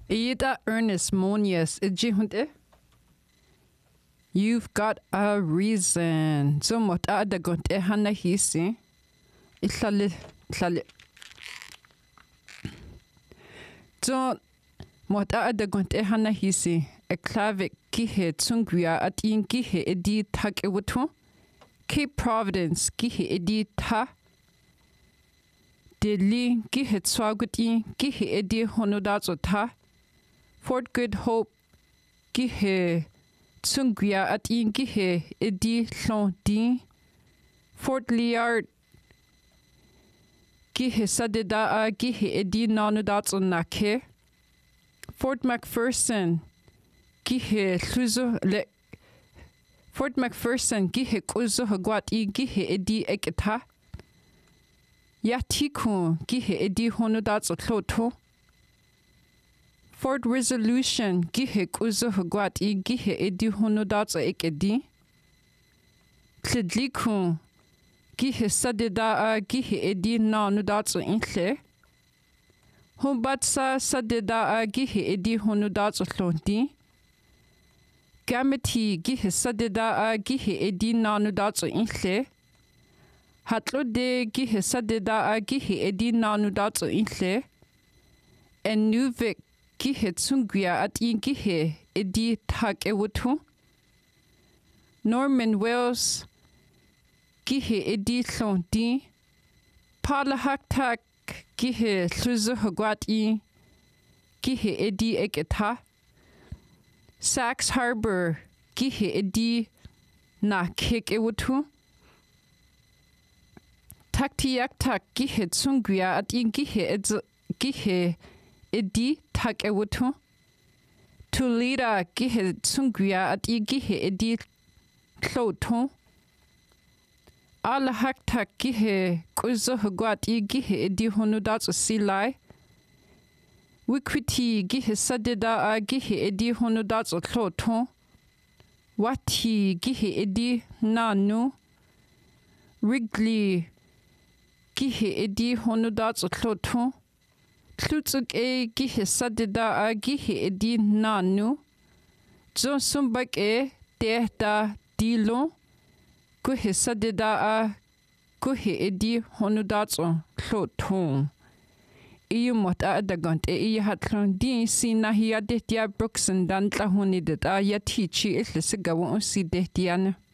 Ida Ernest Monias ijihunte. You've got a reason. So mota adagonte hana hisi. Ihlale. So mota adagonte hana hisi. Eklave kihe tsungwia at in kihe edi tak ewutu. Cape Providence kihe edi ta. Deli kihe tswaguti kihe edi honodazo ta. Fort Good Hope kihe tsungwia at in kihe edi hlon di. Fort Liard kihe sadeda kihe edi nanudazo nake. Fort McPherson kihe hluzo le. Fort McPherson kihe kuzo hagwat I kihe edi eketa. Yatiku kihe edi honodazo kloto. Fort Resolution kihe kuzo hagwat I kihe edi honodazo ekedi. Klidliku kihe sadeda kihe edi nanudazo inhle. Humbatsa sadeda kihe edi honodazo klonti. Gameti gihe sadeda gihe edi nanudazo inhle. Hatlode gihe sadeda gihe edi nanudazo inhle. Enuvik gihe tsungwia at in gihe edi tak ewutu. Norman Wells gihe edi hlonti. Palahaktak gihe hluzo hagwat I gihe edi eketa. Sachs Harbor gihe edi na kik ewutu. Taktiaktak gihe tsungwia at in gihe edi tak ewutu. Tulida gihe tsungwia at in gihe edi kloto. Alahaktak gihe kuzo hagwat I gihe edi honodazo silai. Wikwiti gihe sadeda gihe edi honodazo kloto. Wati gihe edi nanu. Wrigley gihe edi honodazo kloto. Tlutsuk gihe sadeda gihe edi nanu. Zonsumbak tehda dilo. Guhe sadeda guhe edi honodazo kloto. Iyo mota adagant iya hatlon di sina hiya dehtia Brookson dan tlahuni det ya tichi itlesigawa si dehtiana.